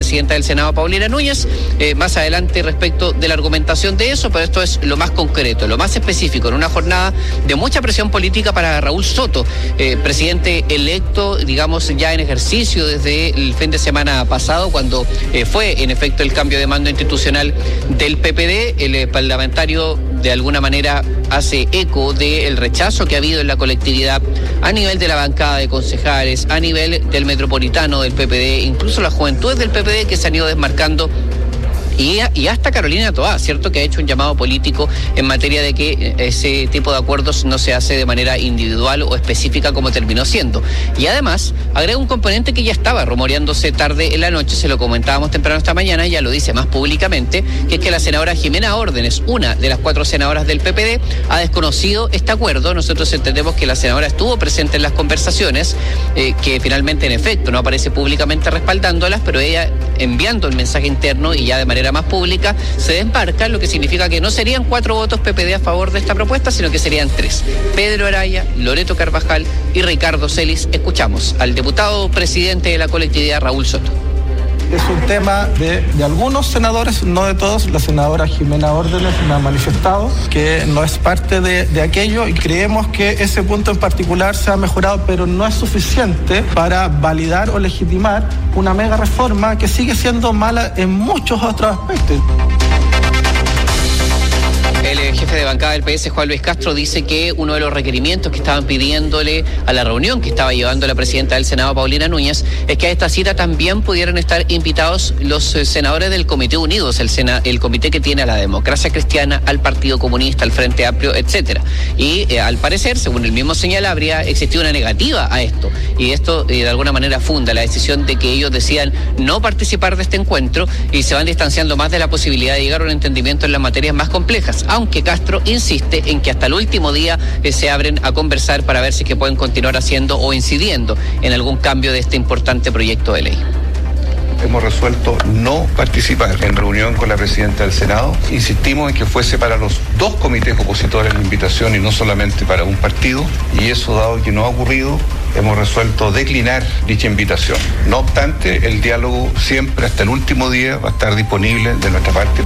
presidenta del Senado, Paulina Núñez. Más adelante respecto de la argumentación de eso, pero esto es lo más concreto, lo más específico, en una jornada de mucha presión política para Raúl Soto, presidente electo, digamos, ya en ejercicio desde el fin de semana pasado, cuando fue en efecto el cambio de mando institucional del PPD. El parlamentario de alguna manera hace eco del rechazo que ha habido en la colectividad a nivel de la bancada de concejales, a nivel del metropolitano del PPD, incluso las juventudes del PPD que se han ido desmarcando. Y hasta Carolina Toá, ¿cierto?, que ha hecho un llamado político en materia de que ese tipo de acuerdos no se hace de manera individual o específica como terminó siendo. Y además, agrega un componente que ya estaba rumoreándose tarde en la noche, se lo comentábamos temprano esta mañana, ya lo dice más públicamente, que es que la senadora Jimena Órdenes, una de las 4 senadoras del PPD, ha desconocido este acuerdo. Nosotros entendemos que la senadora estuvo presente en las conversaciones, que finalmente en efecto no aparece públicamente respaldándolas, pero ella enviando el mensaje interno y ya de manera más pública se desmarca, lo que significa que no serían 4 votos PPD a favor de esta propuesta, sino que serían 3. Pedro Araya, Loreto Carvajal y Ricardo Celis. Escuchamos al diputado presidente de la colectividad, Raúl Soto. Es un tema de algunos senadores, no de todos. La senadora Jimena Órdenes me ha manifestado que no es parte de aquello y creemos que ese punto en particular se ha mejorado, pero no es suficiente para validar o legitimar una mega reforma que sigue siendo mala en muchos otros aspectos. El jefe de bancada del PS, Juan Luis Castro, dice que uno de los requerimientos que estaban pidiéndole a la reunión que estaba llevando la presidenta del Senado, Paulina Núñez, es que a esta cita también pudieran estar invitados los senadores del Comité Unidos, el comité que tiene a la Democracia Cristiana, al Partido Comunista, al Frente Amplio, etcétera. Y al parecer, según el mismo señala, habría existido una negativa a esto. Y esto de alguna manera funda la decisión de que ellos decían no participar de este encuentro y se van distanciando más de la posibilidad de llegar a un entendimiento en las materias más complejas, aunque Castro insiste en que hasta el último día se abren a conversar para ver si es que pueden continuar haciendo o incidiendo en algún cambio de este importante proyecto de ley. Hemos resuelto no participar en reunión con la presidenta del Senado. Insistimos en que fuese para los 2 comités opositores la invitación y no solamente para un partido, y eso, dado que no ha ocurrido, hemos resuelto declinar dicha invitación. No obstante, el diálogo siempre hasta el último día va a estar disponible de nuestra parte.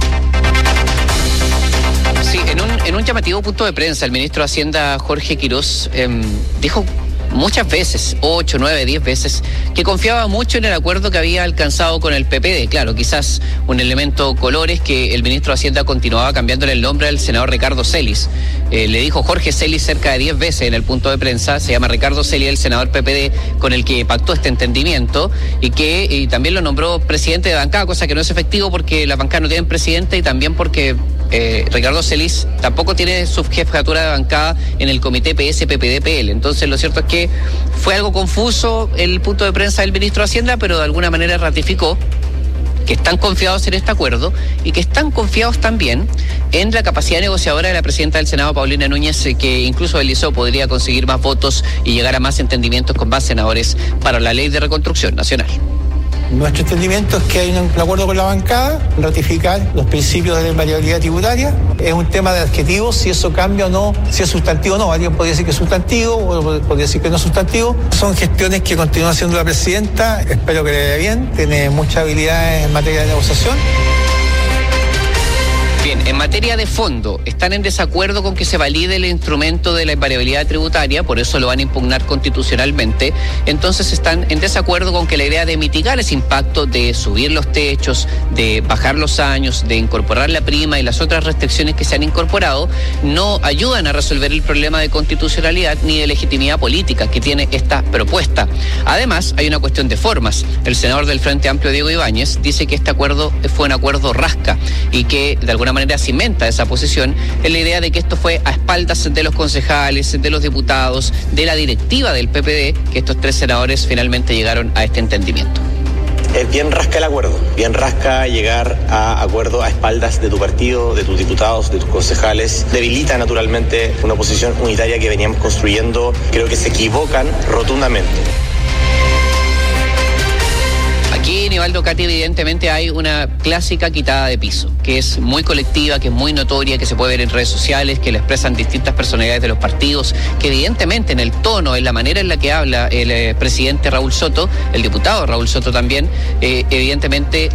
Sí, en un llamativo punto de prensa, el ministro de Hacienda, Jorge Quirós, dijo muchas veces, 8, 9, 10 veces, que confiaba mucho en el acuerdo que había alcanzado con el PPD. Claro, quizás un elemento color es que el ministro de Hacienda continuaba cambiándole el nombre al senador Ricardo Celis. Le dijo Jorge Celis cerca de 10 veces en el punto de prensa, se llama Ricardo Celis, el senador PPD con el que pactó este entendimiento, y también lo nombró presidente de bancada, cosa que no es efectivo porque las bancadas no tienen presidente y también porque Ricardo Celis tampoco tiene subjefatura de bancada en el comité PS-PPD-PL. Entonces lo cierto es que fue algo confuso el punto de prensa del ministro de Hacienda, pero de alguna manera ratificó que están confiados en este acuerdo y que están confiados también en la capacidad negociadora de la presidenta del Senado, Paulina Núñez, que incluso deslizó podría conseguir más votos y llegar a más entendimientos con más senadores para la ley de reconstrucción nacional. Nuestro entendimiento es que hay un acuerdo con la bancada, ratificar los principios de la invariabilidad tributaria. Es un tema de adjetivos, si eso cambia o no, si es sustantivo o no. Alguien podría decir que es sustantivo o podría decir que no es sustantivo. Son gestiones que continúa haciendo la presidenta, espero que le vaya bien, tiene mucha habilidad en materia de negociación. Bien, en materia de fondo, están en desacuerdo con que se valide el instrumento de la invariabilidad tributaria, por eso lo van a impugnar constitucionalmente. Entonces están en desacuerdo con que la idea de mitigar ese impacto, de subir los techos, de bajar los años, de incorporar la prima y las otras restricciones que se han incorporado, no ayudan a resolver el problema de constitucionalidad ni de legitimidad política que tiene esta propuesta. Además, hay una cuestión de formas. El senador del Frente Amplio, Diego Ibáñez, dice que este acuerdo fue un acuerdo rasca y que de alguna manera cimenta esa posición en la idea de que esto fue a espaldas de los concejales, de los diputados, de la directiva del PPD, que estos 3 senadores finalmente llegaron a este entendimiento. Es bien rasca el acuerdo, bien rasca llegar a acuerdo a espaldas de tu partido, de tus diputados, de tus concejales. Debilita naturalmente una posición unitaria que veníamos construyendo. Creo que se equivocan rotundamente. Aquí, Nivaldo, Katy, evidentemente hay una clásica quitada de piso, que es muy colectiva, que es muy notoria, que se puede ver en redes sociales, que la expresan distintas personalidades de los partidos, que evidentemente en el tono, en la manera en la que habla el presidente Raúl Soto, el diputado Raúl Soto también, evidentemente